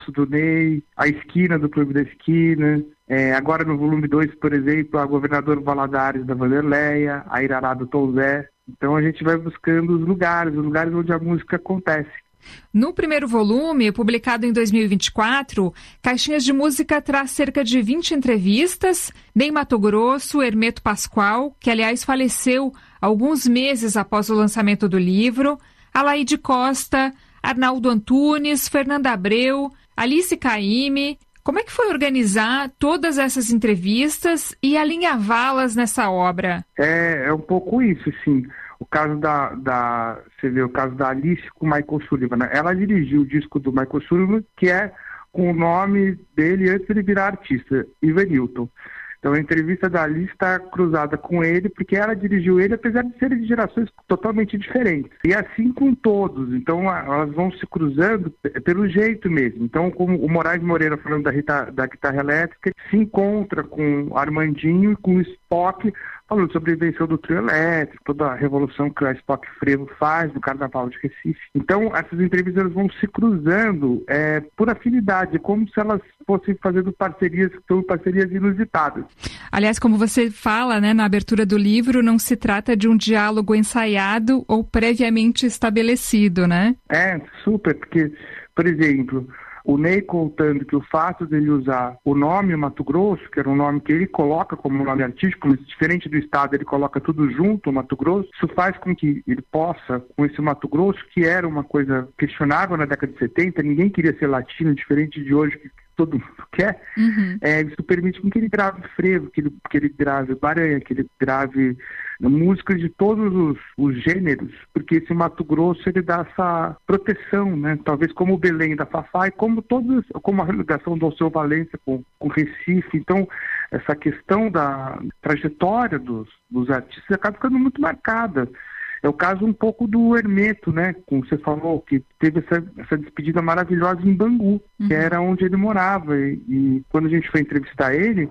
do Ney, a esquina do Clube da Esquina, agora no volume 2, por exemplo, a Governador Valadares da Vanderleia, a Irará do Tom Zé. Então a gente vai buscando os lugares onde a música acontece. No primeiro volume, publicado em 2024, Caixinhas de Música traz cerca de 20 entrevistas. Ney Matogrosso, Hermeto Pascoal, que aliás faleceu alguns meses após o lançamento do livro, Alaide Costa, Arnaldo Antunes, Fernanda Abreu, Alice Caymmi. Como é que foi organizar todas essas entrevistas e alinhavá-las nessa obra? É um pouco isso, sim. O caso você vê o caso da Alice com o Michael Sullivan, né? Ela dirigiu o disco do Michael Sullivan, que é com o nome dele antes de ele virar artista, Ivan Newton. Então a entrevista da Alice está cruzada com ele, porque ela dirigiu ele, apesar de serem de gerações totalmente diferentes. E assim com todos, então elas vão se cruzando pelo jeito mesmo. Então, como o Moraes Moreira falando da guitarra elétrica, se encontra com o Armandinho e com o Spock, falando sobre a invenção do trio elétrico, toda a revolução que o Spock Frevo faz no Carnaval de Recife. Então, essas entrevistas vão se cruzando por afinidade, como se elas fossem fazendo parcerias inusitadas. Aliás, como você fala, né, na abertura do livro, não se trata de um diálogo ensaiado ou previamente estabelecido, né? Super, porque, por exemplo, o Ney contando que o fato dele usar o nome Mato Grosso, que era um nome que ele coloca como nome artístico, mas diferente do estado, ele coloca tudo junto, Mato Grosso, isso faz com que ele possa, com esse Mato Grosso, que era uma coisa questionável na década de 70, ninguém queria ser latino, diferente de hoje, que todo mundo quer, isso permite que ele grave frevo, que ele grave baranha, que ele grave músicas de todos os gêneros, porque esse Mato Grosso ele dá essa proteção, né? Talvez como o Belém da Fafá e como a ligação do Alceu Valença com Recife. Então, essa questão da trajetória dos artistas acaba ficando muito marcada. É o caso um pouco do Hermeto, né? Como você falou, que teve essa despedida maravilhosa em Bangu, que era onde ele morava. E quando a gente foi entrevistar ele,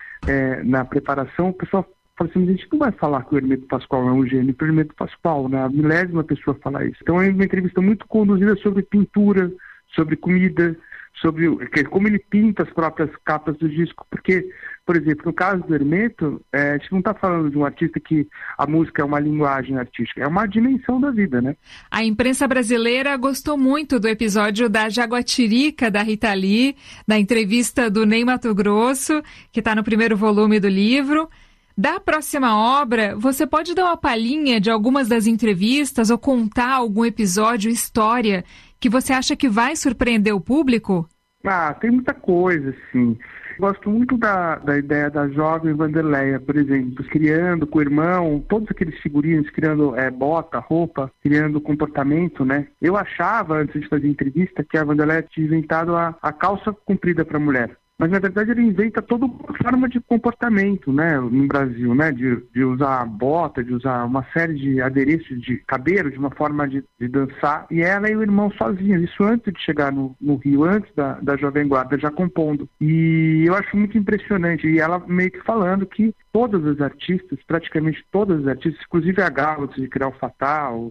na preparação, o pessoal falou assim: a gente não vai falar que o Hermeto Pascoal é um gênio, o Hermeto Pascoal, né? A milésima pessoa falar isso. Então é uma entrevista muito conduzida sobre pintura, sobre comida, sobre como ele pinta as próprias capas do disco, porque, por exemplo, no caso do Hermeto, a gente não está falando de um artista que a música é uma linguagem artística, é uma dimensão da vida, né? A imprensa brasileira gostou muito do episódio da Jaguatirica, da Rita Lee, da entrevista do Ney Matogrosso, que está no primeiro volume do livro. Da próxima obra, você pode dar uma palhinha de algumas das entrevistas ou contar algum episódio, história, que você acha que vai surpreender o público? Tem muita coisa, sim. Gosto muito da ideia da jovem Vanderleia, por exemplo, criando com o irmão, todos aqueles figurinos, criando bota, roupa, criando comportamento, né? Eu achava, antes de fazer a entrevista, que a Vanderleia tinha inventado a calça comprida para mulher. Mas, na verdade, ele inventa toda uma forma de comportamento, né, no Brasil, né, de usar bota, de usar uma série de adereços de cabelo, de uma forma de dançar, e ela e o irmão sozinhos, isso antes de chegar no Rio, antes da Jovem Guarda, já compondo. E eu acho muito impressionante, e ela meio que falando que todas as artistas, praticamente todas as artistas, inclusive a Galo, de Criar o Fatal,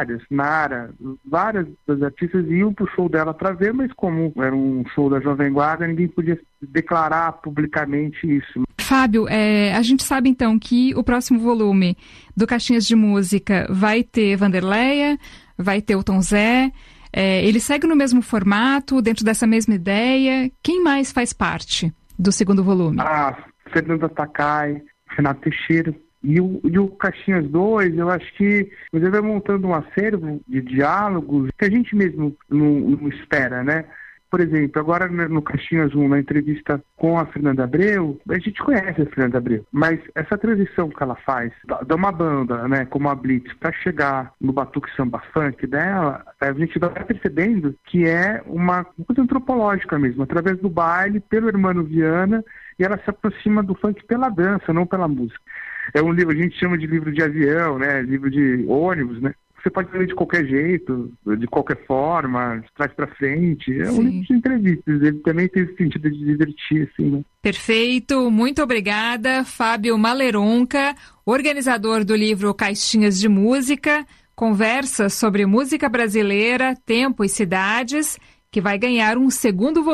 Nara, várias das artistas iam pro show dela para ver, mas como era um show da Jovem Guarda, ninguém podia declarar publicamente isso. Fábio, a gente sabe então que o próximo volume do Caixinhas de Música vai ter Vanderleia, vai ter o Tom Zé, ele segue no mesmo formato, dentro dessa mesma ideia. Quem mais faz parte do segundo volume? Fernanda Takai, Renato Teixeira. E o Caixinhas 2, eu acho que você vai montando um acervo de diálogos que a gente mesmo não espera, né? Por exemplo, agora no Caixinhas 1, na entrevista com a Fernanda Abreu, a gente conhece a Fernanda Abreu, mas essa transição que ela faz de uma banda, né, como a Blitz, para chegar no batuque samba funk dela, a gente vai percebendo que é uma coisa antropológica mesmo, através do baile, pelo Hermano Viana, e ela se aproxima do funk pela dança, não pela música. É um livro, a gente chama de livro de avião, né, livro de ônibus, né? Você pode ler de qualquer jeito, de qualquer forma, de trás para frente. É um livro de entrevistas, ele também tem esse sentido de divertir, assim, né? Perfeito, muito obrigada, Fábio Maleronca, organizador do livro Caixinhas de Música, conversa sobre música brasileira, tempo e cidades, que vai ganhar um segundo volume.